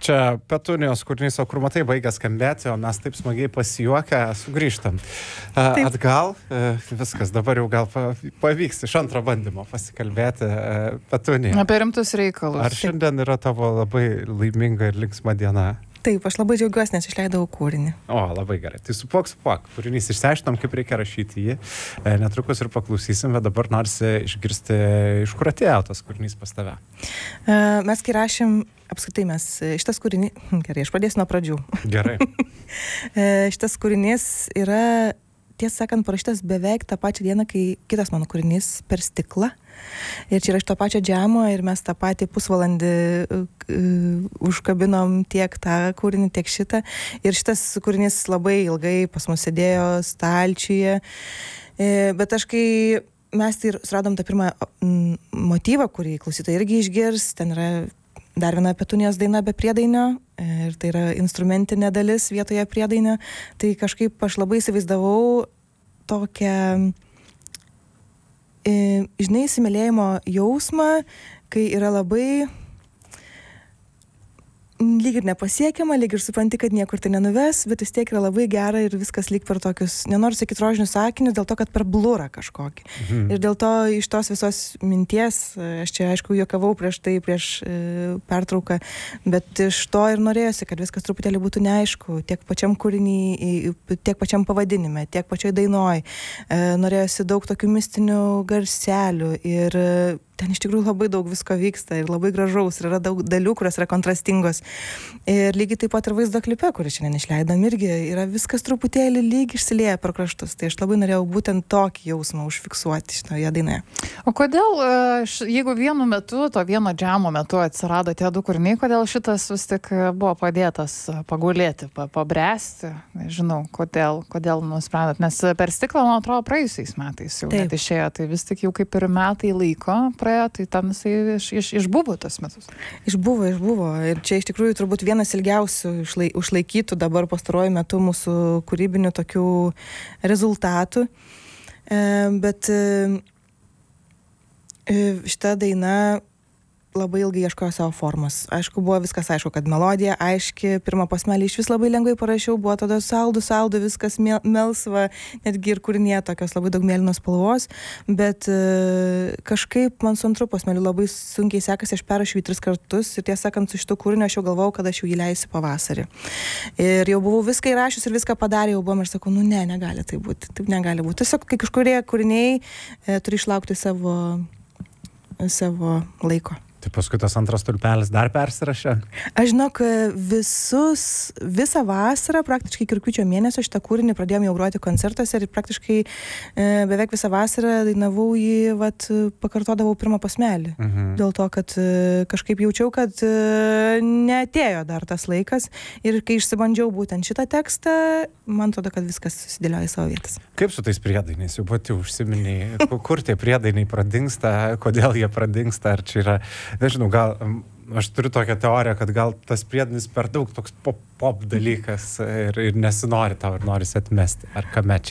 Čia Petunijos kūrinys, o kur matai baigia skambėti, o mes taip smagiai pasijuokę sugrįžtam. Atgal, viskas, dabar jau gal pavyks iš antro bandymo pasikalbėti. Petunija. Apie rimtus reikalus. Ar šiandien yra tavo labai laiminga ir linksma diena? Taip, aš labai džiaugiuosi, nes išleidau kūrinį. O, labai gerai. Tai supok. Kūrinys išsiaiškinom, kaip reikia rašyti jį. Netrukus ir paklausysim, bet dabar norisi išgirsti, iš kur atėjo tas kūrinys pas tave. Mes kai rašėm, apskritai šitas kūrinys, gerai, aš pradėsiu nuo pradžių. Gerai. Šitas kūrinys yra, tiesą sakant, parašytas beveik tą pačią dieną, kai kitas mano kūrinys Per stiklą. Ir čia yra iš to pačio džemo ir mes tą patį pusvalandį užkabinom tiek tą kūrinį, tiek šitą. Ir šitas kūrinys labai ilgai pas mus sėdėjo stalčiuje. Bet aš kai mes tai suradom tą pirmą motyvą, kurį klausytojai irgi išgirs, ten yra dar viena Petunijos daina be priedainio ir tai yra instrumentinė dalis vietoje priedainio. Tai kažkaip aš labai įsivaizdavau tokią įsimylėjimo jausmą, kai yra labai lyg ir nepasiekiama, lyg ir supranti, kad niekur tai nenuves, bet vis tiek yra labai gera ir viskas lyg per tokius, nenoriu sakyti rožinius sakinius, dėl to, kad per blurą kažkokį. Ir dėl to iš tos visos minties, aš čia aišku juokavau prieš pertrauką, bet iš to ir norėjosi, kad viskas truputėlį būtų neaišku, tiek pačiam kūrinį, tiek pačiam pavadinime, tiek pačioj dainoj. Norėjosi daug tokių mistinių garselių ir ten iš tikrųjų labai daug visko vyksta ir labai gražaus ir yra daug dalių, kurios yra kontrastingos. Ir lygiai taip pat ir vaizdo klipe, kurį šiandien išleidom, irgi yra viskas truputėlį lyg išsilieja per kraštus. Tai aš labai norėjau būtent tokį jausmą užfiksuoti šitoje dainoje. O kodėl, jeigu vienu metu, to vieno džemo metu atsirado tie du kūriniai, kodėl šitas vis tik buvo padėtas pagulėti, pabręsti? Nežinau, kodėl nusprendėt. Nes Per stiklą, man atrodo, praėjusiais metais jau net išėjo. Tai vis tik jau kaip ir metai laiko praėjo, tai tam jisai išbuvo tas metus. Išbuvo. Ir čia iš tikrųjų turbūt vienas ilgiausių užlaikytų dabar pastaruoju metu mūsų kūrybinių tokių rezultatų. Bet šita daina labai ilgai ieškojo savo formos. Aišku, buvo viskas aišku, kad melodija aiški, pirmą posmelį iš vis labai lengvai parašiau, buvo tada saldu, viskas melsva, netgi ir kūrinėje tokios labai daug mėlynos spalvos, bet kažkaip man su antru posmeliu labai sunkiai sekasi, aš perrašiau jį 3 kartus ir tiesą sakant, su šitu kūriniu aš jau galvojau, kad aš jau jį leisiu pavasarį. Ir jau buvau viską įrašius ir viską padarė, jau buvom ir sakau, negali tai būti, taip negali būti. Tiesiog, kai kažkurie kūriniai turi išlaukti savo laiko. Tai paskui tas antras stulpelis dar persirašė? Aš žinok, visą vasarą, praktiškai rugpjūčio mėnesio šitą kūrinį pradėjom jau groti koncertuose ir praktiškai beveik visą vasarą dainavau jį, pakartodavau pirmą posmelį. Dėl to, kad kažkaip jaučiau, kad neatėjo dar tas laikas ir kai išsibandžiau būtent šitą tekstą, man atrodo, kad viskas susidėlioja į savo vietas. Kaip su tais priedainiais? Jau pati užsiminėjai, kur tie priedainiai pradingsta, kodėl jie pradingsta, ar čia yra... Nežinau, gal aš turiu tokią teoriją, kad gal tas priedainis per daug toks pop dalykas ir nesinori tau ir norisi atmesti. Ar kame čia?